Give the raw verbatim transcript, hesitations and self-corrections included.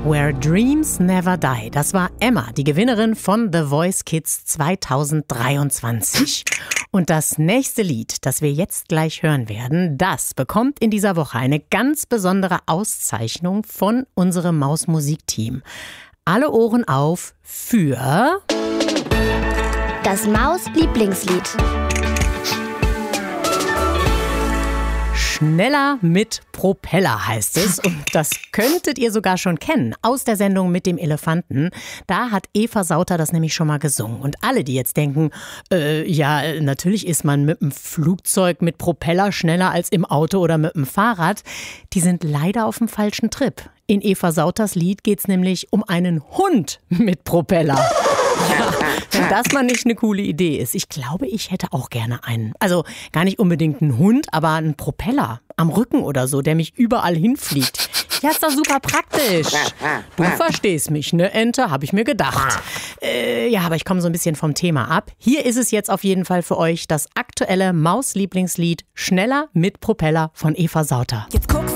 Where Dreams Never Die. Das war Emma, die Gewinnerin von The Voice Kids zwanzig dreiundzwanzig. Und das nächste Lied, das wir jetzt gleich hören werden, das bekommt in dieser Woche eine ganz besondere Auszeichnung von unserem Maus-Musik-Team. Alle Ohren auf für das Maus-Lieblingslied. Schneller mit Propeller heißt es, und das könntet ihr sogar schon kennen aus der Sendung mit dem Elefanten. Da hat Eva Sauter das nämlich schon mal gesungen. Und alle, die jetzt denken, äh, ja, natürlich ist man mit dem Flugzeug mit Propeller schneller als im Auto oder mit dem Fahrrad, die sind leider auf dem falschen Trip. In Eva Sauters Lied geht es nämlich um einen Hund mit Propeller. Ja, wenn das mal nicht eine coole Idee ist. Ich glaube, ich hätte auch gerne einen. Also gar nicht unbedingt einen Hund, aber einen Propeller am Rücken oder so, der mich überall hinfliegt. Ja, ist doch super praktisch. Du verstehst mich, ne, Ente, habe ich mir gedacht. Äh, ja, aber ich komme so ein bisschen vom Thema ab. Hier ist es jetzt auf jeden Fall für euch das aktuelle Maus-Lieblingslied Schneller mit Propeller von Eva Sauter. Jetzt guck's